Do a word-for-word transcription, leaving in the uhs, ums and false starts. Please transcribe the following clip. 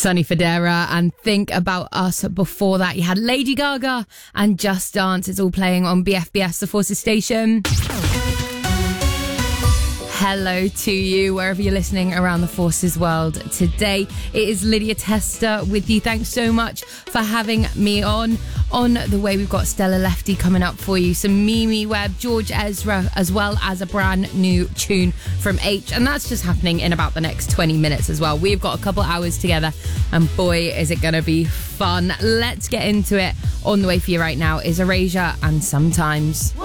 Sonny Fodera and Think About Us. Before that, you had Lady Gaga and Just Dance. It's all playing on B F B S, the Forces station. Hello to you, wherever you're listening around the Forces world today. It is Lydia Tester with you. Thanks so much for having me on. On the way, we've got Stella Lefty coming up for you, some Mimi Webb, George Ezra, as well as a brand new tune from H. And that's just happening in about the next twenty minutes as well. We've got a couple hours together, and boy, is it going to be fun. Let's get into it. On the way for you right now is Erasure and Sometimes.